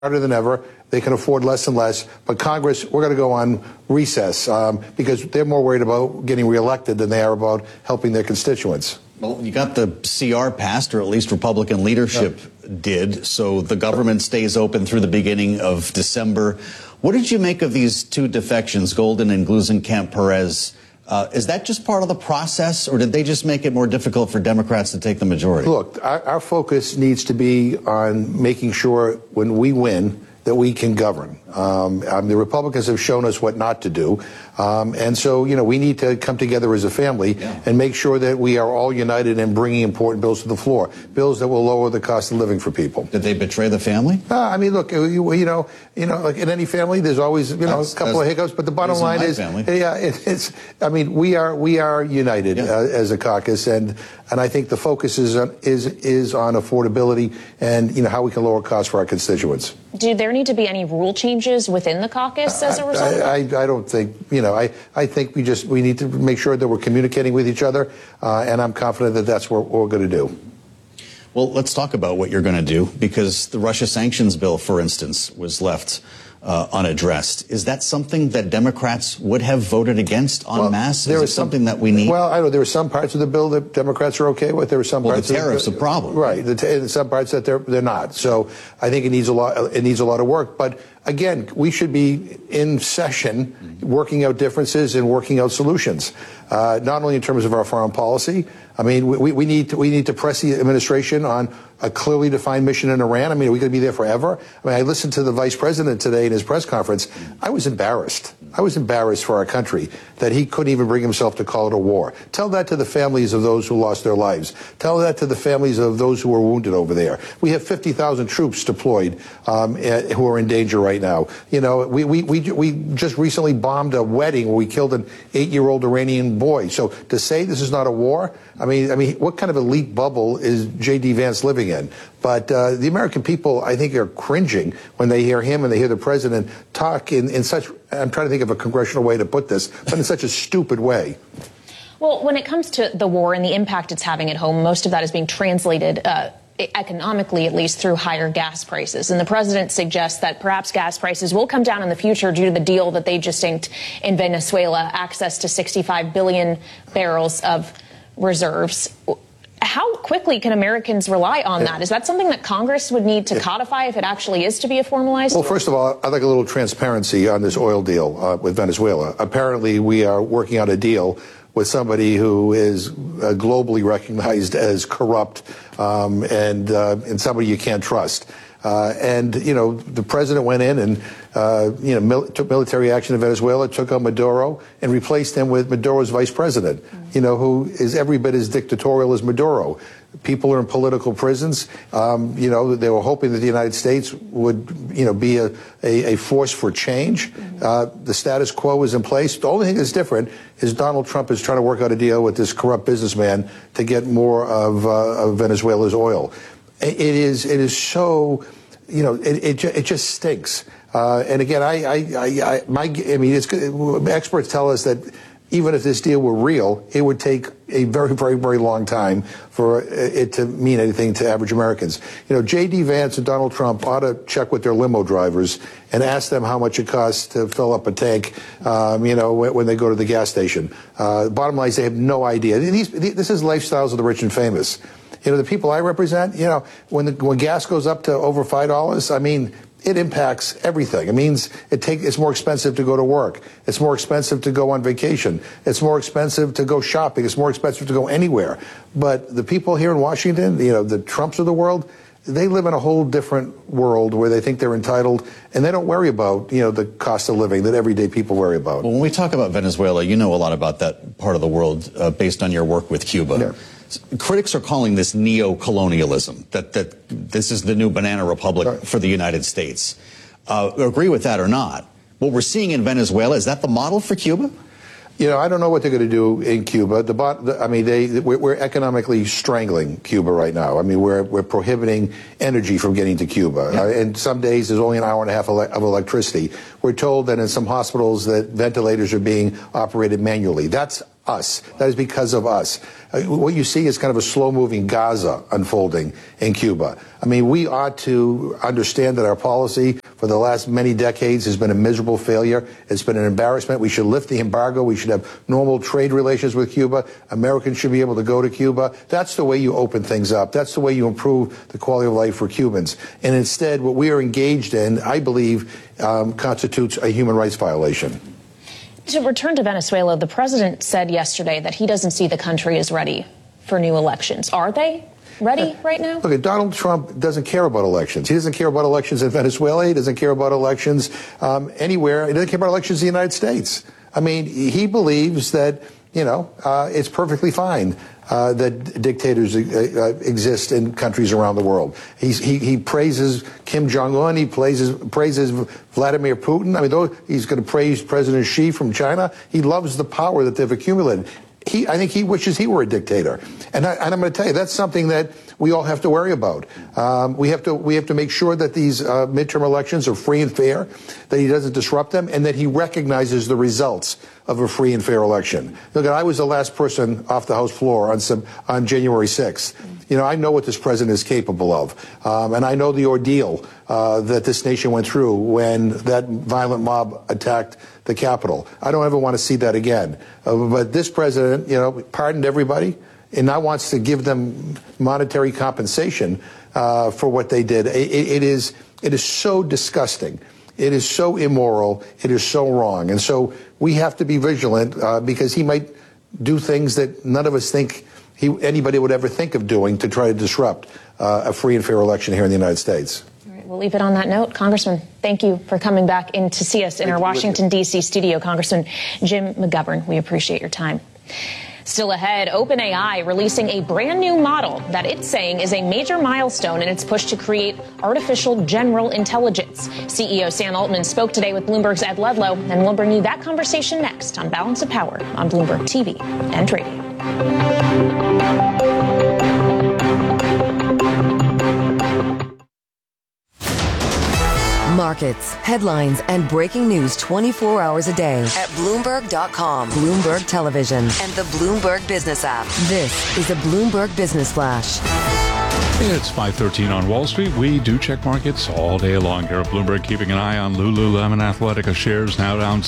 harder than ever. They can afford less and less. But Congress, we're going to go on recess because they're more worried about getting reelected than they are about helping their constituents. Well, you got the CR passed, or at least Republican leadership did, so the government stays open through the beginning of December. What did you make of these two defections, Golden and Gluesenkamp-Perez? Is that just part of the process, or did they just make it more difficult for Democrats to take the majority? Look, our focus needs to be on making sure when we win that we can govern. The Republicans have shown us what not to do. And so, we need to come together as a family and make sure that we are all united in bringing important bills to the floor, bills that will lower the cost of living for people. Did they betray the family? Look, like in any family, there's always, a couple of hiccups, but the bottom line is, we are united as a caucus, and I think the focus is on affordability and, how we can lower costs for our constituents. Do there need to be any rule changes within the caucus as a result? I don't think, I think we need to make sure that we're communicating with each other, and I'm confident that that's what we're going to do. Well, let's talk about what you're going to do, because the Russia sanctions bill, for instance, was left unaddressed. Is that something that Democrats would have voted against en masse? Is it something that we need? Well, I know there are some parts of the bill that Democrats are okay with. There are some parts. The tariff's a problem, right? Some parts that they're not. So I think it needs a lot. It needs a lot of work. But again, we should be in session, working out differences and working out solutions. Not only in terms of our foreign policy. We need to press the administration on a clearly defined mission in Iran. Are we going to be there forever? I listened to the vice president today in his press conference. I was embarrassed. I was embarrassed for our country that he couldn't even bring himself to call it a war. Tell that to the families of those who lost their lives. Tell that to the families of those who were wounded over there. We have 50,000 troops deployed who are in danger right now. We just recently bombed a wedding where we killed an 8-year-old Iranian boy. So to say this is not a war, what kind of elite bubble is J.D. Vance living in? But the American people, I think, are cringing when they hear him and they hear the president talk in such, I'm trying to think of a congressional way to put this, but in such a stupid way. Well, when it comes to the war and the impact it's having at home, most of that is being translated economically, at least, through higher gas prices. And the president suggests that perhaps gas prices will come down in the future due to the deal that they just inked in Venezuela, access to 65 billion barrels of reserves. How quickly can Americans rely on that? Is that something that Congress would need to codify if it actually is to be a formalized? Well, first of all, I'd like a little transparency on this oil deal with Venezuela. Apparently, we are working out a deal with somebody who is globally recognized as corrupt and somebody you can't trust. The president went in and, took military action in Venezuela, took out Maduro, and replaced him with Maduro's vice president, who is every bit as dictatorial as Maduro. People are in political prisons. They were hoping that the United States would, be a force for change. The status quo is in place. The only thing that's different is Donald Trump is trying to work out a deal with this corrupt businessman to get more of Venezuela's oil. It is so, it just stinks. And again, experts tell us that even if this deal were real, it would take a very, very, very long time for it to mean anything to average Americans. J.D. Vance and Donald Trump ought to check with their limo drivers and ask them how much it costs to fill up a tank, when they go to the gas station. Bottom line is they have no idea. This is lifestyles of the rich and famous. The people I represent, when gas goes up to over $5, it impacts everything. It means it's more expensive to go to work. It's more expensive to go on vacation. It's more expensive to go shopping. It's more expensive to go anywhere. But the people here in Washington, the Trumps of the world, they live in a whole different world where they think they're entitled, and they don't worry about, the cost of living that everyday people worry about. Well, when we talk about Venezuela, you know a lot about that part of the world based on your work with Cuba. Yeah. Critics are calling this neo-colonialism, that this is the new banana republic for the United States. Agree with that or not? What we're seeing in Venezuela, is that the model for Cuba? I don't know what they're going to do in Cuba. We're economically strangling Cuba right now. We're prohibiting energy from getting to Cuba. Yeah. And some days there's only an hour and a half of electricity. We're told that in some hospitals that ventilators are being operated manually. That's us. That is because of us. What you see is kind of a slow-moving Gaza unfolding in Cuba. I mean, we ought to understand that our policy for the last many decades has been a miserable failure. It's been an embarrassment. We should lift the embargo. We should have normal trade relations with Cuba. Americans should be able to go to Cuba. That's the way you open things up. That's the way you improve the quality of life for Cubans. And instead, what we are engaged in, I believe, constitutes a human rights violation. To return to Venezuela, the president said yesterday that he doesn't see the country as ready for new elections. Are they ready right now? Look, Donald Trump doesn't care about elections. He doesn't care about elections in Venezuela. He doesn't care about elections anywhere. He doesn't care about elections in the United States. I mean, he believes that, it's perfectly fine that dictators exist in countries around the world. He praises Kim Jong-un. He praises Vladimir Putin. I mean, he's going to praise President Xi from China. He loves the power that they've accumulated. I think he wishes he were a dictator. And I'm going to tell you, that's something that we all have to worry about. We have to make sure that these midterm elections are free and fair, that he doesn't disrupt them, and that he recognizes the results of a free and fair election. Look, I was the last person off the House floor on January 6th. I know what this president is capable of, and I know the ordeal that this nation went through when that violent mob attacked the Capitol. I don't ever want to see that again. But this president, pardoned everybody, and now wants to give them monetary compensation for what they did. It is so disgusting. It is so immoral. It is so wrong. And so we have to be vigilant because he might do things that none of us think anybody would ever think of doing to try to disrupt a free and fair election here in the United States. All right, we'll leave it on that note. Congressman, thank you for coming back in to see us in our Washington, D.C. studio. Congressman Jim McGovern, we appreciate your time. Still ahead, OpenAI releasing a brand new model that it's saying is a major milestone in its push to create artificial general intelligence. CEO Sam Altman spoke today with Bloomberg's Ed Ludlow, and we'll bring you that conversation next on Balance of Power on Bloomberg TV and radio. Markets, headlines, and breaking news 24 hours a day at Bloomberg.com, Bloomberg Television, and the Bloomberg Business app. This is a Bloomberg Business Flash. It's 5:13 on Wall Street. We do check markets all day long here at Bloomberg, keeping an eye on Lululemon Athletica shares now down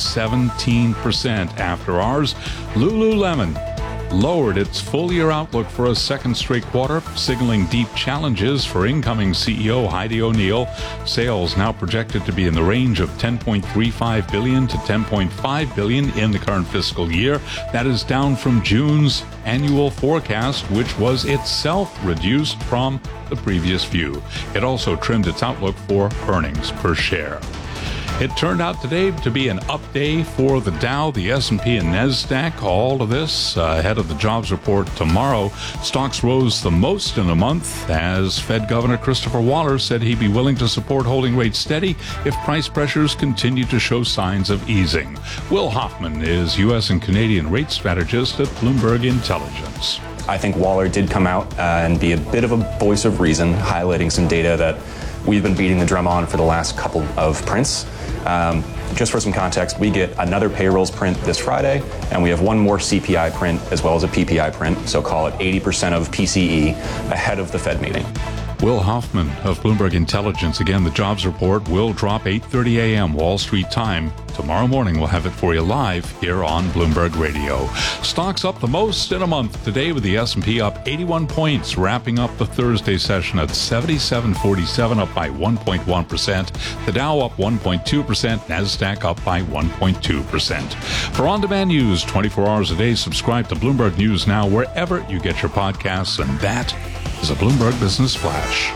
17% after hours. Lululemon lowered its full-year outlook for a second straight quarter, signaling deep challenges for incoming CEO Heidi O'Neill. Sales now projected to be in the range of $10.35 billion to $10.5 billion in the current fiscal year. That is down from June's annual forecast, which was itself reduced from the previous view. It also trimmed its outlook for earnings per share. It turned out today to be an up day for the Dow, the S&P, and NASDAQ. All of this ahead of the jobs report tomorrow. Stocks rose the most in a month as Fed Governor Christopher Waller said he'd be willing to support holding rates steady if price pressures continue to show signs of easing. Will Hoffman is U.S. and Canadian rate strategist at Bloomberg Intelligence. I think Waller did come out and be a bit of a voice of reason, highlighting some data that we've been beating the drum on for the last couple of prints. Just for some context, we get another payrolls print this Friday, and we have one more CPI print as well as a PPI print, so call it 80% of PCE ahead of the Fed meeting. Will Hoffman of Bloomberg Intelligence. Again, the jobs report will drop 8:30 a.m. Wall Street time. Tomorrow morning, we'll have it for you live here on Bloomberg Radio. Stocks up the most in a month today with the S&P up 81 points, wrapping up the Thursday session at 77.47, up by 1.1%. The Dow up 1.2%, NASDAQ up by 1.2%. For on-demand news 24 hours a day, subscribe to Bloomberg News Now wherever you get your podcasts, and that is a Bloomberg Business Flash.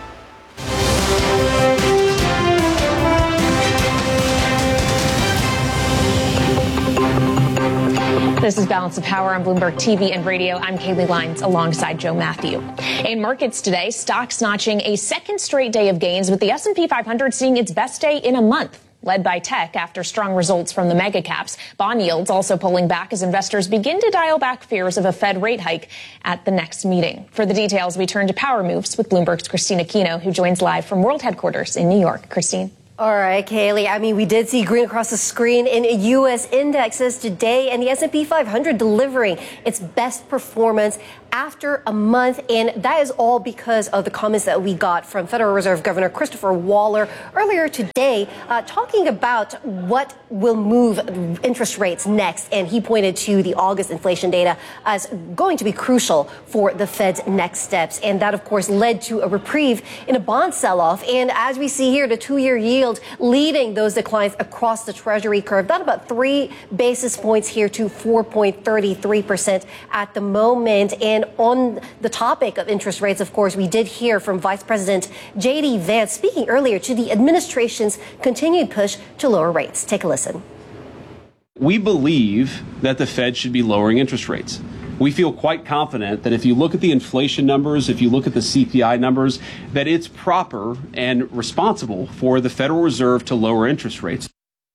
This is Balance of Power on Bloomberg TV and radio. I'm Kaylee Lyons alongside Joe Matthew. In markets today, stocks notching a second straight day of gains, with the S&P 500 seeing its best day in a month, led by tech after strong results from the mega caps. Bond yields also pulling back as investors begin to dial back fears of a Fed rate hike at the next meeting. For the details, we turn to Power Moves with Bloomberg's Christine Aquino, who joins live from World Headquarters in New York. Christine. All right, Kaylee. I mean, we did see green across the screen in U.S. indexes today, and the S&P 500 delivering its best performance after a month, and that is all because of the comments that we got from Federal Reserve Governor Christopher Waller earlier today, talking about what will move interest rates next, and he pointed to the August inflation data as going to be crucial for the Fed's next steps, and that, of course, led to a reprieve in a bond sell-off, and as we see here, the two-year yield leading those declines across the Treasury curve, down about 3 basis points here to 4.33% at the moment. And on the topic of interest rates, of course, we did hear from Vice President J.D. Vance speaking earlier to the administration's continued push to lower rates. Take a listen. We believe that the Fed should be lowering interest rates. We feel quite confident that if you look at the inflation numbers, if you look at the CPI numbers, that it's proper and responsible for the Federal Reserve to lower interest rates.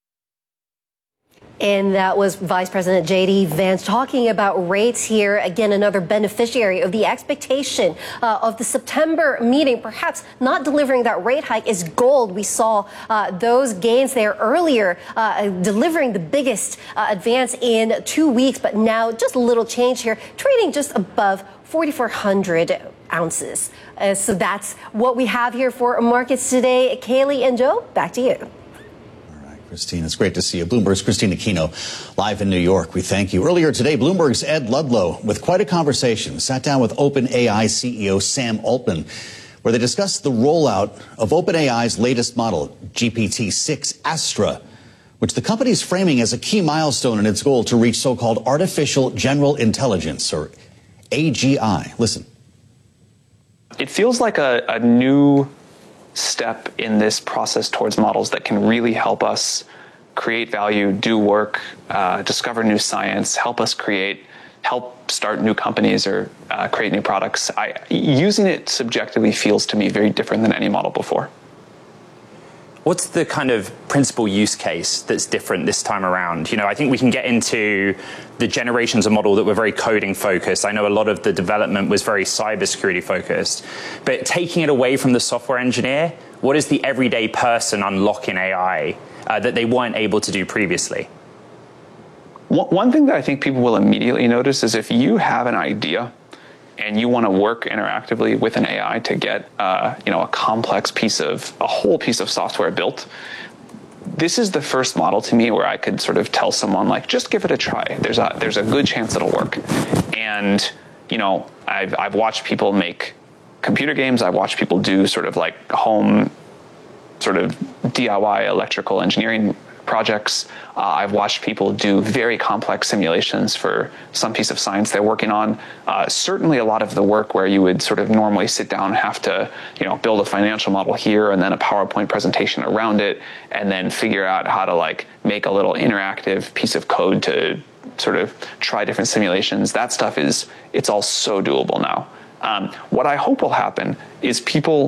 And that was Vice President J.D. Vance talking about rates here. Again, another beneficiary of the expectation of the September meeting, perhaps not delivering that rate hike, is gold. We saw those gains there earlier, delivering the biggest advance in 2 weeks, but now just a little change here, trading just above 4,400 ounces. So that's what we have here for markets today. Kaylee and Joe, back to you. Christine, it's great to see you. Bloomberg's Christine Aquino live in New York. We thank you. Earlier today, Bloomberg's Ed Ludlow, with quite a conversation, sat down with OpenAI CEO Sam Altman, where they discussed the rollout of OpenAI's latest model, GPT-6 Astra, which the company is framing as a key milestone in its goal to reach so-called artificial general intelligence, or AGI. Listen. It feels like a new step in this process towards models that can really help us create value, do work, discover new science, help start new companies or create new products. Using it subjectively feels to me very different than any model before. What's the kind of principal use case that's different this time around? You know, I think we can get into the generations of model that were very coding focused. I know a lot of the development was very cybersecurity focused, but taking it away from the software engineer, what is the everyday person unlocking AI that they weren't able to do previously? One thing that I think people will immediately notice is if you have an idea and you want to work interactively with an AI to get a whole piece of software built, this is the first model to me where I could sort of tell someone, like, just give it a try. There's a good chance it'll work. And I've watched people make computer games. I've watched people do sort of like home sort of DIY electrical engineering projects. I've watched people do very complex simulations for some piece of science they're working on. Certainly a lot of the work where you would sort of normally sit down and have to, build a financial model here and then a PowerPoint presentation around it, and then figure out how to make a little interactive piece of code to sort of try different simulations. That stuff it's all so doable now. What I hope will happen is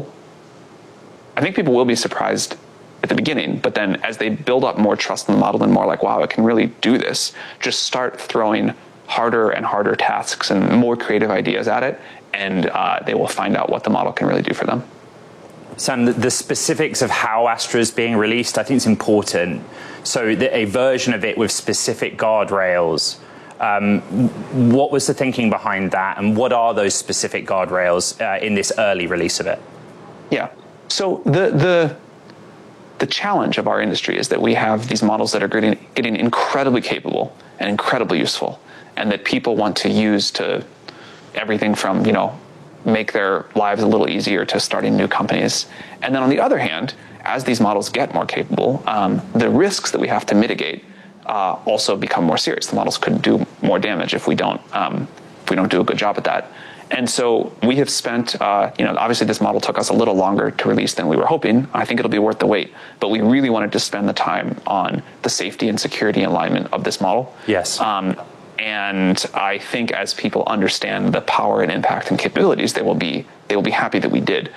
I think people will be surprised at the beginning, but then as they build up more trust in the model and more like, wow, it can really do this, just start throwing harder and harder tasks and more creative ideas at it, and they will find out what the model can really do for them. Sam, the specifics of how Astra is being released, I think it's important. So a version of it with specific guardrails. What was the thinking behind that, and what are those specific guardrails in this early release of it? Yeah. So the challenge of our industry is that we have these models that are getting incredibly capable and incredibly useful, and that people want to use to everything from, make their lives a little easier to starting new companies. And then on the other hand, as these models get more capable, the risks that we have to mitigate also become more serious. The models could do more damage if we don't do a good job at that. And so we have spent, obviously this model took us a little longer to release than we were hoping. I think it'll be worth the wait, but we really wanted to spend the time on the safety and security alignment of this model. Yes. And I think as people understand the power and impact and capabilities, they will be happy that we did.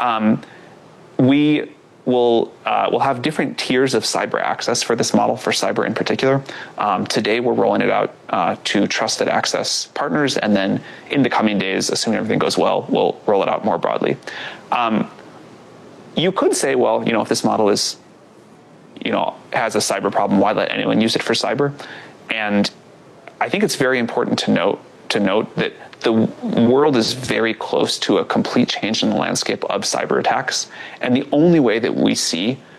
We'll have different tiers of cyber access for this model, for cyber in particular. Today, we're rolling it out to trusted access partners, and then in the coming days, assuming everything goes well, we'll roll it out more broadly. You could say, well, if this model is has a cyber problem, why let anyone use it for cyber? And I think it's very important to note that the world is very close to a complete change in the landscape of cyber attacks. And the only way that we see